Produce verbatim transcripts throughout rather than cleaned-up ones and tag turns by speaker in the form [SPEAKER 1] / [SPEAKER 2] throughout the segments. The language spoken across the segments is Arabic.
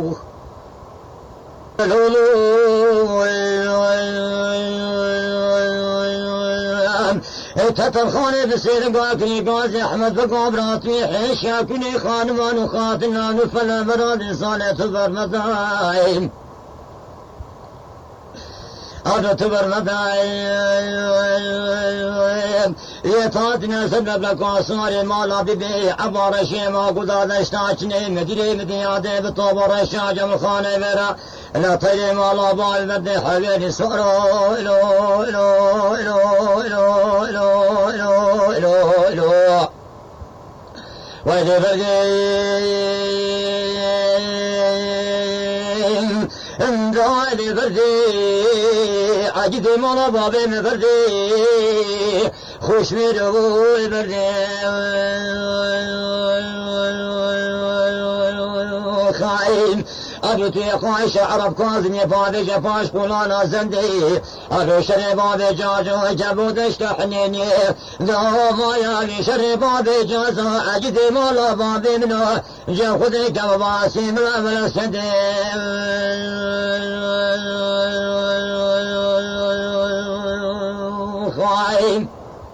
[SPEAKER 1] تترخوني بسير قاكني قازي أحمد بقابراتي حيش ياكني خانمان وخاتنان فلا براد صالة برمضايم هذا تبر مدايم يتاتنا سبب لك وصاري مالا ببي عبار شيما قداد اشتاكني مدري مديادي بطوبر الشاجم الخاني برا لا طيري مالا بال بدي حبيبي سورو إلو إلو إلو إلو إلو إلو إلو إلو ويدي بردي اندالي بردي عجدي مولا بابي مبردي خوش ميروي بردي خايم أبيتي خايش عرب كاظم يبابي جفاش قولانا زندي أبي شري بابي جاجو جبود اشتحنيني ذوما يالي شري بابي جازو عجدي مولا بابي منو جا خذي كباسي ملا ملا سندي خايم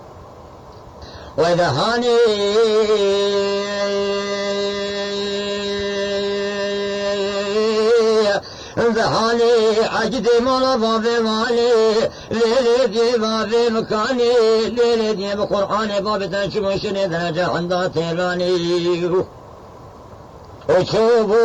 [SPEAKER 1] وإذا هاني ذهاني عجدي مولا بابي مالي ليلي دي بابي مكاني ليلي دي بقرآني بابي تنشمشني درجة عندها تيراني وشوفوا